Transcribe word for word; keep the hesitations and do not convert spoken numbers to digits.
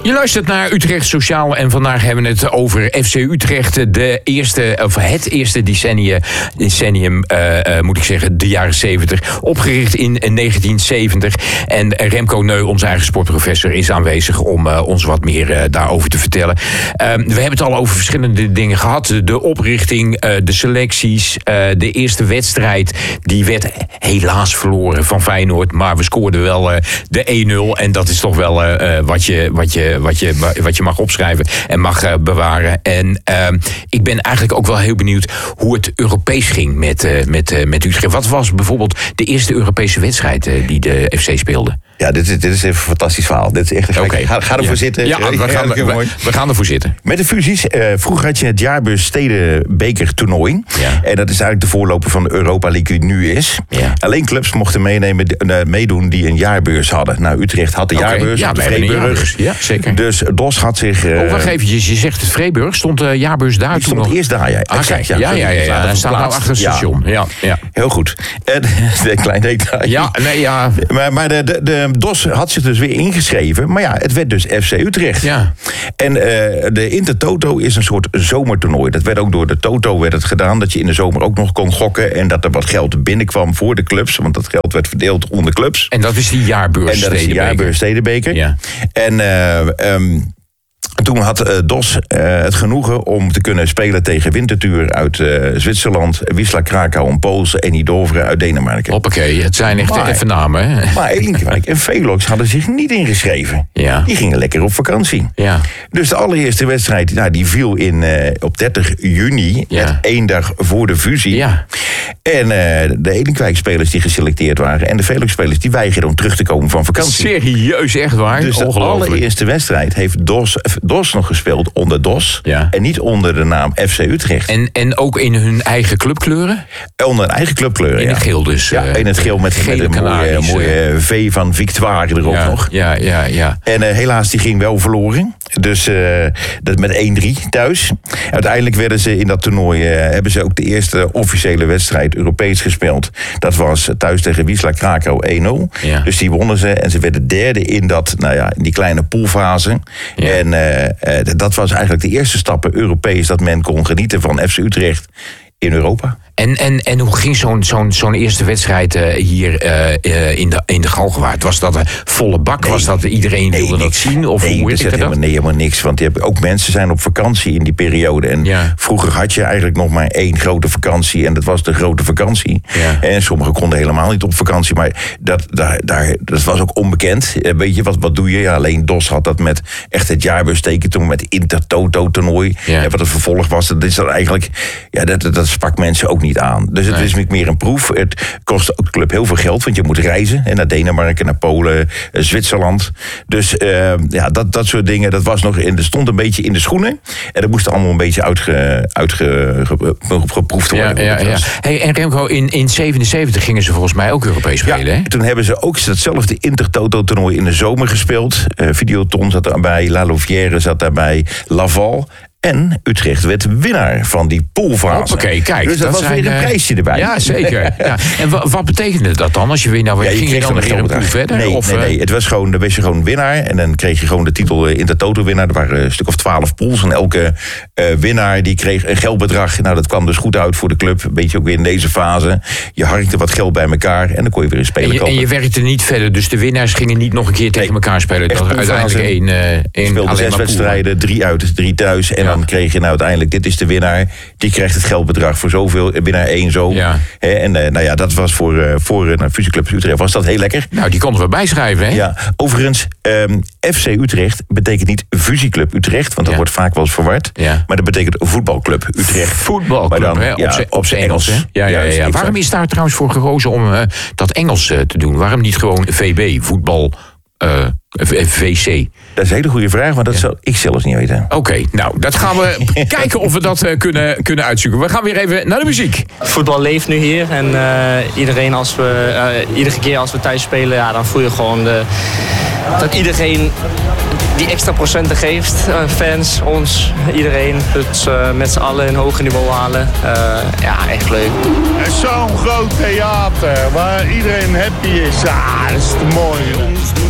Je luistert naar Utrecht Sociaal en vandaag hebben we het over F C Utrecht. De eerste, of het eerste decennium, decennium uh, uh, moet ik zeggen, de jaren zeventig. Opgericht in negentien zeventig. En Remco Neu, onze eigen sportprofessor, is aanwezig om uh, ons wat meer uh, daarover te vertellen. Uh, we hebben het al over verschillende dingen gehad. De oprichting, uh, de selecties, uh, de eerste wedstrijd. Die werd helaas verloren van Feyenoord. Maar we scoorden wel uh, de één nul. En dat is toch wel uh, wat je... Wat je Wat je, wat je mag opschrijven en mag uh, bewaren. En uh, ik ben eigenlijk ook wel heel benieuwd hoe het Europees ging met, uh, met, uh, met Utrecht. Wat was bijvoorbeeld de eerste Europese wedstrijd uh, die de F C speelde? Ja, dit is, dit is een fantastisch verhaal. Dit is echt een okay. Ga, ga ervoor ja. zitten. Ja, we gaan, we, we, we gaan ervoor zitten. Met de fusies. Uh, vroeger had je het Jaarbeurs Stedenbeker toernooi. Ja. En dat is eigenlijk de voorloper van de Europa League die nu is. Ja. Alleen clubs mochten meenemen, uh, meedoen die een jaarbeurs hadden. Nou, Utrecht had de okay. jaarbeurs. Ja, de Vreeburg. Ja, zeker. Dus D O S had zich... Uh, oh, wacht eventjes. Je zegt het Vreeburg. Stond de jaarbeurs daar toen stond nog? nog? Eerst daar, ja. Ah, exact, ja, ja, ja. ja, ja. Hij staat nou achter het station. Ja. Ja, ja. Heel goed. En, een klein detail. Ja, nee, ja. Maar, maar de, de, de D O S had zich dus weer ingeschreven. Maar ja, het werd dus F C Utrecht. Ja. En uh, de Intertoto is een soort zomertoernooi. Dat werd ook door de Toto werd het gedaan. Dat je in de zomer ook nog kon gokken. En dat er wat geld binnenkwam voor de clubs. Want dat geld werd verdeeld onder clubs. En dat is die jaarbeurs Stedenbeker. En dat is die jaarbeurs Stedenbeker. Ja. En... Uh, um, Toen had uh, D O S uh, het genoegen om te kunnen spelen tegen Winterthur uit uh, Zwitserland, Wisla Krakau en Poolse en Idovre uit Denemarken. Hoppakee, het zijn echt even namen, hè? Maar Elinkwijk en Velox hadden zich niet ingeschreven. Ja. Die gingen lekker op vakantie. Ja. Dus de allereerste wedstrijd nou, die viel in, uh, op dertig juni, ja. net één dag voor de fusie. Ja. En uh, de Elinkwijk-spelers die geselecteerd waren en de Velox-spelers die weigerden om terug te komen van vakantie. Serieus, echt waar? Dus de allereerste wedstrijd heeft D O S... D O S nog gespeeld onder D O S. Ja. En niet onder de naam F C Utrecht. En, en ook in hun eigen clubkleuren? Onder hun eigen clubkleuren, in ja. In het geel dus. Ja, in het geel met, met een mooie, mooie V van Victoire erop ja, nog. Ja, ja, ja. En uh, helaas, die ging wel verloren. Dus uh, dat met één drie thuis. Uiteindelijk werden ze in dat toernooi... Uh, hebben ze ook de eerste officiële wedstrijd Europees gespeeld. Dat was thuis tegen Wisla Krakau één nul. Ja. Dus die wonnen ze. En ze werden derde in, dat, nou ja, in die kleine poolfase. Ja. En... Uh, Uh, dat was eigenlijk de eerste stappen Europees dat men kon genieten van F C Utrecht in Europa. En, en, en hoe ging zo'n, zo'n, zo'n eerste wedstrijd uh, hier uh, uh, in, de, in de Galgenwaard? Was dat een volle bak? Nee, was dat iedereen nee, wilde niks. dat zien? Of nee, hoe is het helemaal, nee, helemaal niks. Want je hebt, ook mensen zijn op vakantie in die periode. En ja. vroeger had je eigenlijk nog maar één grote vakantie. En dat was de grote vakantie. Ja. En sommigen konden helemaal niet op vakantie. Maar dat, daar, daar, dat was ook onbekend. Weet je, wat, wat doe je? Ja, alleen D O S had dat met echt het jaarbeursteken toen met Intertoto-toernooi. Ja. En wat het vervolg was, dat is dat eigenlijk... Ja, dat, dat sprak mensen ook niet aan. Dus het nee. is meer een proef. Het kost ook de club heel veel geld, want je moet reizen. En naar Denemarken, naar Polen, Zwitserland. Dus uh, ja, dat, dat soort dingen, dat was nog in, dat stond een beetje in de schoenen. En dat moest allemaal een beetje uitge, uitge, ge, geproefd worden. Ja, ja, ja. Hey, en Remco, in, in zevenenzeventig gingen ze volgens mij ook Europees spelen, ja, hè? Toen hebben ze ook datzelfde Intertoto-toernooi in de zomer gespeeld. Uh, Videoton zat daarbij, La Louvière zat daarbij, Laval... En Utrecht werd winnaar van die poolfase. Oké, kijk. Dus dat, dat was zijn, weer een prijsje erbij. Ja, zeker. Ja. En wat, wat betekende dat dan? Als je weer nou, ja, je ging je dan weer een pool verder? Nee, of, nee, nee. Het was gewoon, dan was je gewoon winnaar. En dan kreeg je gewoon de titel in de Toto winnaar. Er waren een stuk of twaalf pools. En elke uh, winnaar die kreeg een geldbedrag. Nou, dat kwam dus goed uit voor de club. Een beetje ook weer in deze fase. Je harkte wat geld bij elkaar. En dan kon je weer een speler en je, kopen. En je werkte niet verder. Dus de winnaars gingen niet nog een keer tegen nee, elkaar spelen. Dat was uiteindelijk één... Uh, je speelde zes wedstrijden. Drie uit, drie thuis. En ja. dan kreeg je nou uiteindelijk... Dit is de winnaar, die krijgt het geldbedrag voor zoveel, winnaar één zo. Ja. He, en uh, nou ja, dat was voor, uh, voor uh, Fusieclub Utrecht, was dat heel lekker. Nou, die konden we bijschrijven, hè? Ja, overigens, um, F C Utrecht betekent niet Fusieclub Utrecht, want dat ja. wordt vaak wel eens verward. Ja. Maar dat betekent voetbalclub Utrecht. Voetbalclub, dan, hè? Ja, op zijn Engels, hè? Ja, ja, ja, ja. Waarom is daar trouwens voor gekozen om uh, dat Engels uh, te doen? Waarom niet gewoon V B, voetbal... Uh, V C? Dat is een hele goede vraag, maar dat ja. zou ik zelfs niet weten. Oké, okay, nou, dat gaan we kijken of we dat uh, kunnen, kunnen uitzoeken. We gaan weer even naar de muziek. Voetbal leeft nu hier en uh, iedereen als we, uh, iedere keer als we thuis spelen, ja, dan voel je gewoon de, dat iedereen die extra procenten geeft. Uh, fans, ons, iedereen. Dus uh, met z'n allen een hoger niveau halen. Uh, ja, echt leuk. Zo'n groot theater waar iedereen happy is. Ja, dat is te mooi.